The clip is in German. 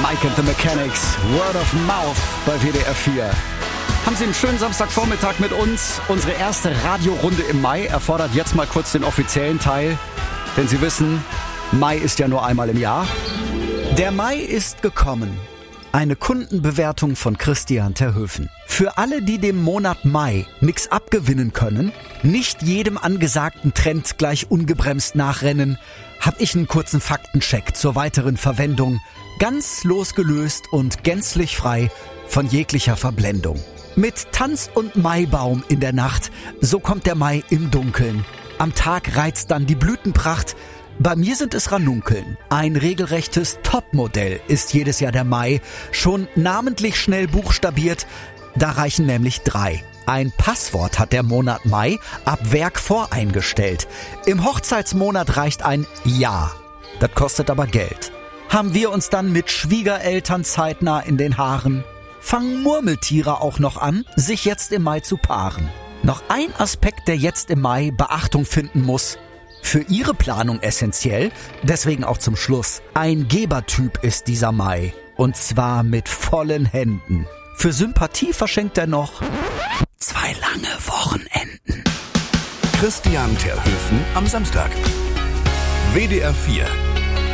Mike and the Mechanics, Word of Mouth bei WDR 4. Haben Sie einen schönen Samstagvormittag mit uns. Unsere erste Radiorunde im Mai erfordert jetzt mal kurz den offiziellen Teil. Denn Sie wissen, Mai ist ja nur einmal im Jahr. Der Mai ist gekommen. Eine Kundenbewertung von Christian Terhöfen. Für alle, die dem Monat Mai nichts abgewinnen können, nicht jedem angesagten Trend gleich ungebremst nachrennen, habe ich einen kurzen Faktencheck zur weiteren Verwendung, ganz losgelöst und gänzlich frei von jeglicher Verblendung. Mit Tanz und Maibaum in der Nacht, so kommt der Mai im Dunkeln. Am Tag reizt dann die Blütenpracht. Bei mir sind es Ranunkeln. Ein regelrechtes Topmodell ist jedes Jahr der Mai, schon namentlich schnell buchstabiert. Da reichen nämlich 3. Ein Passwort hat der Monat Mai ab Werk voreingestellt. Im Hochzeitsmonat reicht ein Ja. Das kostet aber Geld. Haben wir uns dann mit Schwiegereltern zeitnah in den Haaren? Fangen Murmeltiere auch noch an, sich jetzt im Mai zu paaren? Noch ein Aspekt, der jetzt im Mai Beachtung finden muss. Für Ihre Planung essentiell, deswegen auch zum Schluss. Ein Gebertyp ist dieser Mai. Und zwar mit vollen Händen. Für Sympathie verschenkt er noch 2 lange Wochenenden. Christian Terhöfen am Samstag. WDR 4